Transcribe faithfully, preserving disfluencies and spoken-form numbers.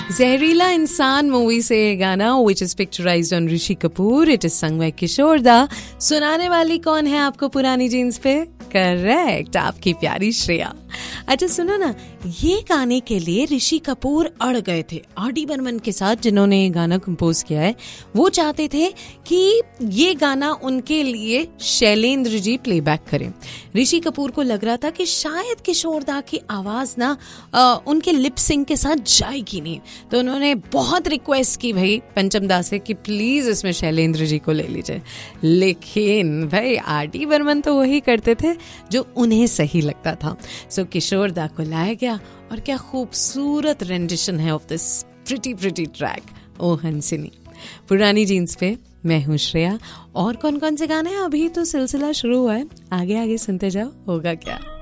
जहरीला इंसान मूवी से ये गाना which is picturised on Rishi Kapoor. It is sung by किशोर दा. सुनाने वाली कौन है आपको पुरानी जीन्स पे? करेक्ट, आपकी प्यारी श्रेया. अच्छा सुनो ना, ये गाने के लिए ऋषि कपूर अड़ गए थे आर डी बर्मन के साथ, जिन्होंने ये गाना कंपोज किया है. वो चाहते थे कि ये गाना उनके लिए शैलेंद्र जी प्लेबैक करें. ऋषि कपूर को लग रहा था कि शायद किशोर दा की आवाज ना आ, उनके लिप सिंक के साथ जाएगी नहीं, तो उन्होंने बहुत रिक्वेस्ट की भाई पंचम दा से कि प्लीज इसमें शैलेंद्र जी को ले लीजिए. लेकिन भाई आर डी बर्मन तो वही करते थे जो उन्हें सही लगता था. सो किशोर दा को लाया गया और क्या खूबसूरत रेंडिशन है of this pretty pretty track ओ हंसिनी. पुरानी जीन्स पे मैं हूँ श्रेया. और कौन कौन से गाने हैं? अभी तो सिलसिला शुरू हुआ है, आगे आगे सुनते जाओ, होगा क्या.